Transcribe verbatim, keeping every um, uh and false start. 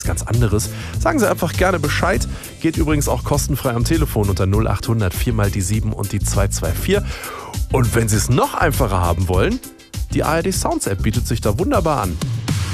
ganz anderes. Sagen Sie einfach gerne Bescheid. Geht übrigens auch kostenfrei am Telefon unter null acht hundert vier mal die sieben und die zwei zwei vier. Und wenn Sie es noch einfacher haben wollen, die A R D Sounds App bietet sich da wunderbar an.